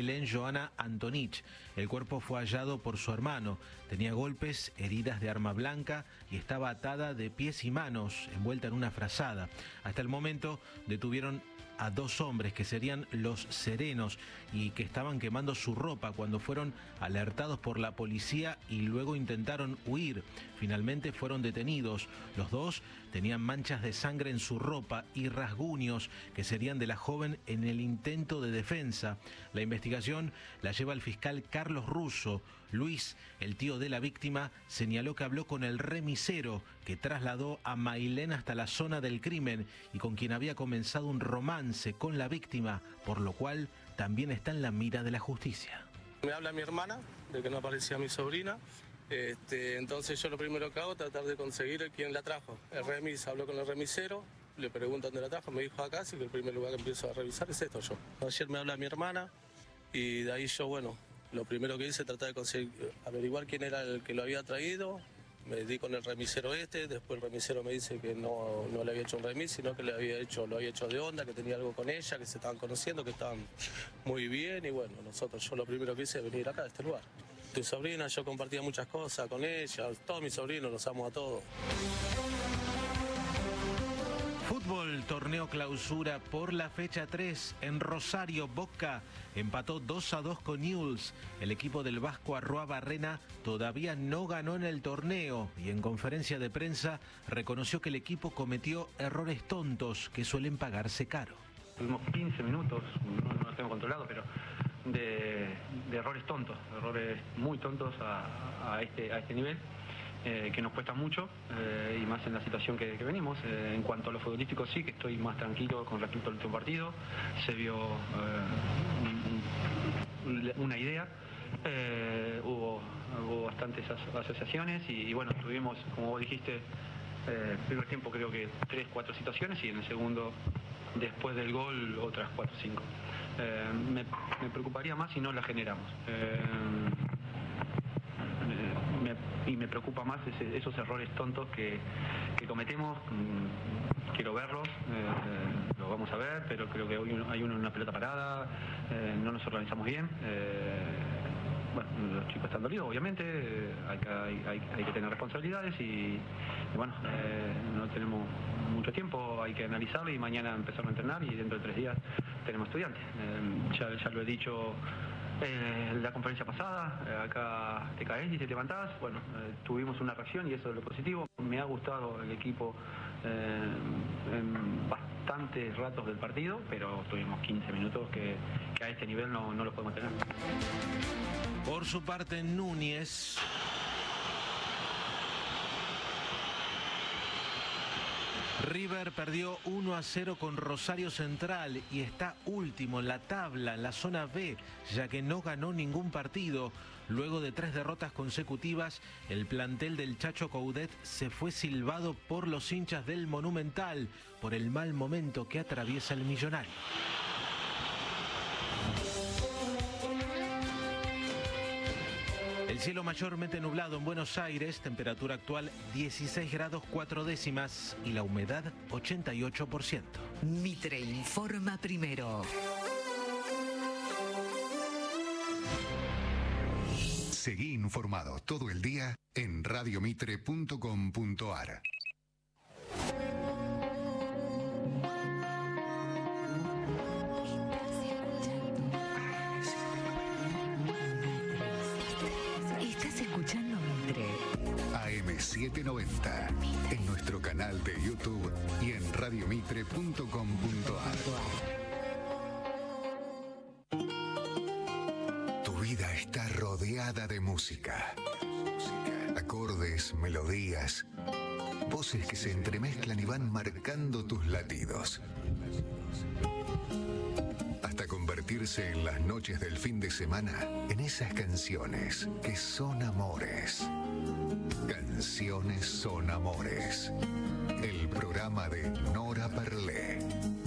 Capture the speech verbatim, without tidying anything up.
Belén Joana Antonich. El cuerpo fue hallado por su hermano. Tenía golpes, heridas de arma blanca y estaba atada de pies y manos, envuelta en una frazada. Hasta el momento detuvieron a dos hombres que serían los serenos y que estaban quemando su ropa cuando fueron alertados por la policía y luego intentaron huir. Finalmente fueron detenidos. Los dos tenían manchas de sangre en su ropa y rasguños que serían de la joven en el intento de defensa. La investigación la lleva el fiscal Carlos Russo. Luis, el tío de la víctima, señaló que habló con el remisero que trasladó a Mailén hasta la zona del crimen y con quien había comenzado un romance con la víctima, por lo cual también está en la mira de la justicia. Me habla mi hermana de que no aparecía mi sobrina. Este, entonces yo lo primero que hago es tratar de conseguir quién la trajo. El remis, habló con el remisero, le preguntan dónde la trajo, me dijo acá, así que el primer lugar que empiezo a revisar es esto yo. Ayer me habla mi hermana y de ahí yo, bueno, lo primero que hice es tratar de conseguir, averiguar quién era el que lo había traído. Me di con el remisero este, después el remisero me dice que no, no le había hecho un remis, sino que le había hecho, lo había hecho de onda, que tenía algo con ella, que se estaban conociendo, que estaban muy bien y bueno, nosotros, yo lo primero que hice es venir acá a este lugar. Tu sobrina, yo compartía muchas cosas con ella, todos mis sobrinos, los amo a todos. Fútbol, torneo clausura por la fecha tres. En Rosario, Boca empató dos a dos con Newell's. El equipo del vasco Arroa Barrena todavía no ganó en el torneo y en conferencia de prensa reconoció que el equipo cometió errores tontos que suelen pagarse caro. Tuvimos quince minutos, no, no lo tengo controlado, pero de, de errores tontos, errores muy tontos a, a, este, a este nivel. Eh, que nos cuesta mucho eh, y más en la situación que, que venimos. Eh, en cuanto a lo futbolístico, sí que estoy más tranquilo con respecto al último partido. Se vio eh, un, una idea, eh, hubo, hubo bastantes asociaciones y, y bueno, tuvimos, como vos dijiste, eh, el primer tiempo creo que tres, cuatro situaciones y en el segundo, después del gol, otras cuatro, cinco. Eh, me, me preocuparía más si no la generamos. Eh, Me, y me preocupa más ese, esos errores tontos que, que cometemos. Mm, quiero verlos, eh, los vamos a ver, pero creo que hoy hay uno en una pelota parada, eh, no nos organizamos bien. Eh, bueno, los chicos están dolidos, obviamente, eh, hay, que, hay, hay, hay que tener responsabilidades y, y bueno, eh, no tenemos mucho tiempo, hay que analizarlo y mañana empezar a entrenar y dentro de tres días tenemos estudiantes. Eh, ya, ya lo he dicho en eh, la conferencia pasada, eh, acá te caes y te levantás. Bueno, eh, tuvimos una reacción y eso es lo positivo. Me ha gustado el equipo eh, en bastantes ratos del partido, pero tuvimos quince minutos que, que a este nivel no, no los podemos tener. Por su parte, Núñez River perdió uno a cero con Rosario Central y está último en la tabla, en la zona B, ya que no ganó ningún partido. Luego de tres derrotas consecutivas, el plantel del Chacho Coudet se fue silbado por los hinchas del Monumental por el mal momento que atraviesa el millonario. El cielo mayormente nublado en Buenos Aires, temperatura actual dieciséis grados cuatro décimas y la humedad ochenta y ocho por ciento. Mitre informa primero. Seguí informado todo el día en radio mitre punto com punto ar. A M setecientos noventa en nuestro canal de YouTube y en radio mitre punto com punto ar. Tu vida está rodeada de música. Acordes, melodías, voces que se entremezclan y van marcando tus latidos. Hasta convertirse en las noches del fin de semana en esas canciones que son amores. Canciones son amores. El programa de Nora Perlé.